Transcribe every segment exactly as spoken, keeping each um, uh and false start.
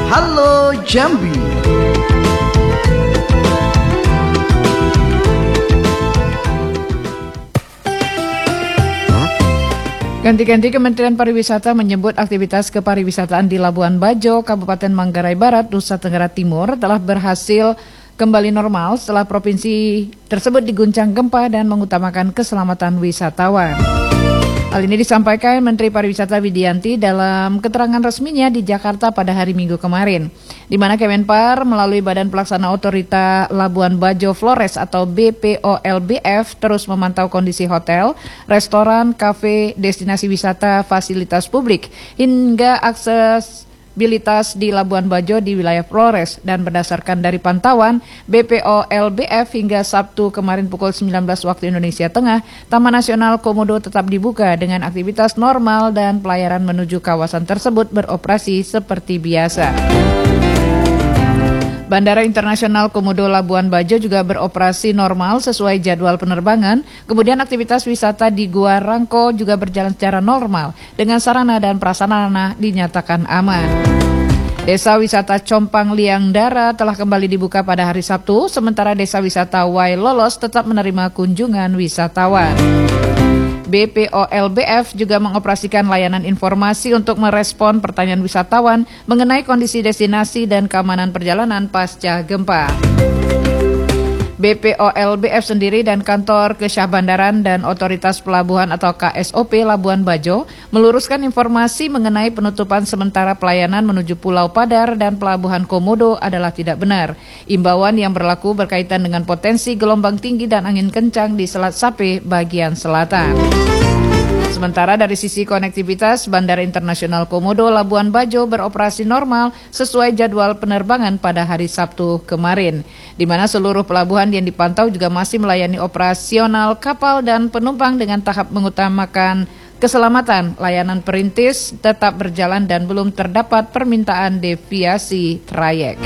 Halo Jambi. Ganti-ganti Kementerian Pariwisata menyebut aktivitas kepariwisataan di Labuan Bajo, Kabupaten Manggarai Barat, Nusa Tenggara Timur telah berhasil kembali normal setelah provinsi tersebut diguncang gempa dan mengutamakan keselamatan wisatawan. Hal ini disampaikan Menteri Pariwisata Widianti dalam keterangan resminya di Jakarta pada hari Minggu kemarin, di mana Kemenpar melalui Badan Pelaksana Otorita Labuan Bajo Flores atau B P O L B F terus memantau kondisi hotel, restoran, kafe, destinasi wisata, fasilitas publik, hingga akses mobilitas di Labuan Bajo di wilayah Flores. Dan berdasarkan dari pantauan B P O L B F hingga Sabtu kemarin pukul sembilan belas waktu Indonesia Tengah, Taman Nasional Komodo tetap dibuka dengan aktivitas normal dan pelayaran menuju kawasan tersebut beroperasi seperti biasa. Bandara Internasional Komodo Labuan Bajo juga beroperasi normal sesuai jadwal penerbangan. Kemudian aktivitas wisata di Gua Rangko juga berjalan secara normal dengan sarana dan prasarana dinyatakan aman. Desa wisata Compang Liang Dara telah kembali dibuka pada hari Sabtu, sementara desa wisata Wai Lolos tetap menerima kunjungan wisatawan. B P O L B F juga mengoperasikan layanan informasi untuk merespon pertanyaan wisatawan mengenai kondisi destinasi dan keamanan perjalanan pasca gempa. B P O L B F sendiri dan Kantor Kesyah Bandaran dan Otoritas Pelabuhan atau K S O P Labuan Bajo meluruskan informasi mengenai penutupan sementara pelayanan menuju Pulau Padar dan Pelabuhan Komodo adalah tidak benar. Imbauan yang berlaku berkaitan dengan potensi gelombang tinggi dan angin kencang di Selat Sape bagian selatan. Sementara dari sisi konektivitas, Bandara Internasional Komodo Labuan Bajo beroperasi normal sesuai jadwal penerbangan pada hari Sabtu kemarin, di mana seluruh pelabuhan yang dipantau juga masih melayani operasional kapal dan penumpang dengan tahap mengutamakan keselamatan. Layanan perintis tetap berjalan dan belum terdapat permintaan deviasi trayek.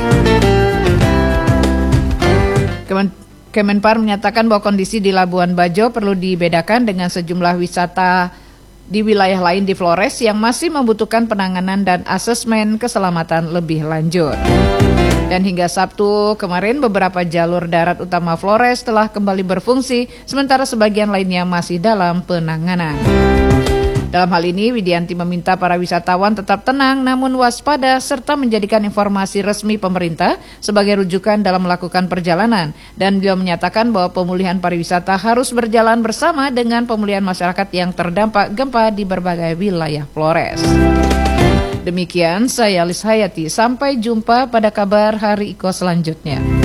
Kemen Kemenpar menyatakan bahwa kondisi di Labuan Bajo perlu dibedakan dengan sejumlah wisata di wilayah lain di Flores yang masih membutuhkan penanganan dan asesmen keselamatan lebih lanjut. Dan hingga Sabtu kemarin beberapa jalur darat utama Flores telah kembali berfungsi, sementara sebagian lainnya masih dalam penanganan. Dalam hal ini, Widianti meminta para wisatawan tetap tenang namun waspada serta menjadikan informasi resmi pemerintah sebagai rujukan dalam melakukan perjalanan. Dan beliau menyatakan bahwa pemulihan pariwisata harus berjalan bersama dengan pemulihan masyarakat yang terdampak gempa di berbagai wilayah Flores. Demikian saya Lis Hayati, sampai jumpa pada kabar Hari Iko selanjutnya.